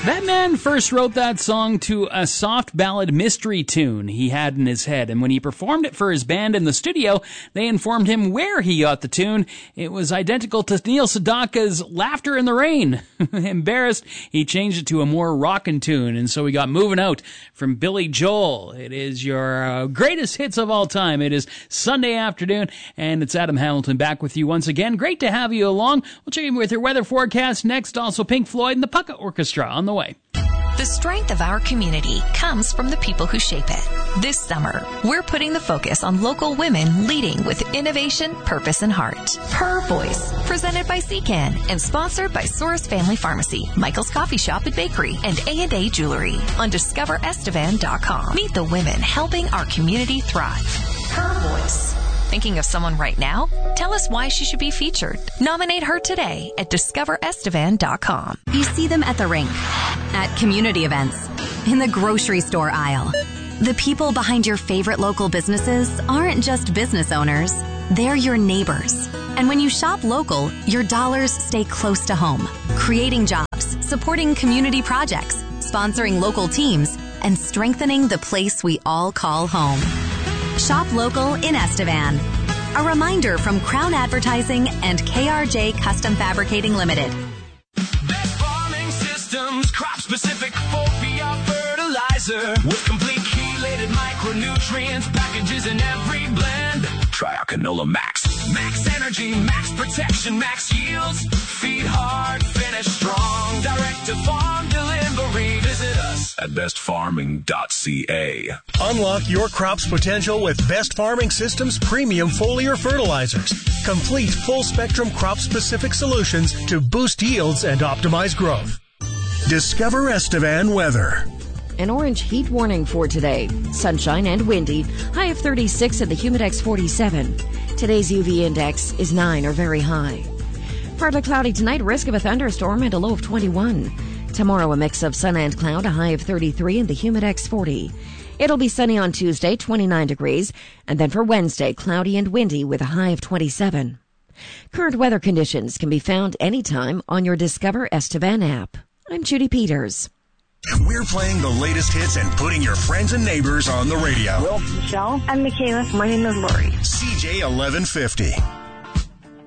That man first wrote that song to a soft ballad mystery tune he had in his head, and when he performed it for his band in the studio, they informed him where he got the tune. It was identical to Neil Sedaka's Laughter in the Rain. Embarrassed, he changed it to a more rockin' tune, and so we got Moving Out from Billy Joel. It is your greatest hits of all time. It is Sunday afternoon, and it's Adam Hamilton back with you once again. Great to have you along. We'll check in with your weather forecast next. Also, Pink Floyd and the Pucka Orchestra on the way. The strength of our community comes from the people who shape it. This summer, we're putting the focus on local women leading with innovation, purpose, and heart. Her Voice, presented by CCAN and sponsored by Soros Family Pharmacy, Michael's Coffee Shop and Bakery, and A&A Jewelry on DiscoverEstevan.com. Meet the women helping our community thrive. Her Voice. Thinking of someone right now? Tell us why she should be featured. Nominate her today at DiscoverEstevan.com. You see them at the rink, at community events, in the grocery store aisle. The people behind your favorite local businesses aren't just business owners. They're your neighbors. And when you shop local, your dollars stay close to home, creating jobs, supporting community projects, sponsoring local teams, and strengthening the place we all call home. Shop local in Estevan. A reminder from Crown Advertising and KRJ Custom Fabricating Limited. Best Farming Systems, crop-specific 4PR fertilizer with complete chelated micronutrients, packages in every blend. Try our Canola Max. Max energy, max protection, max yields. Feed hard, finish strong. Direct to farm delivery. Visit us at bestfarming.ca. Unlock your crop's potential with Best Farming Systems premium foliar fertilizers. Complete full-spectrum crop-specific solutions to boost yields and optimize growth. Discover Estevan weather. An orange heat warning for today. Sunshine and windy. High of 36 and the Humidex 47. Today's UV index is 9 or very high. Partly cloudy tonight, risk of a thunderstorm and a low of 21. Tomorrow a mix of sun and cloud, a high of 33 and the Humidex 40. It'll be sunny on Tuesday, 29 degrees, and then for Wednesday, cloudy and windy with a high of 27. Current weather conditions can be found anytime on your Discover Estevan app. I'm Judy Peters. We're playing the latest hits and putting your friends and neighbors on the radio. Michelle. I'm Michaela. My name is Lori. CJ 1150.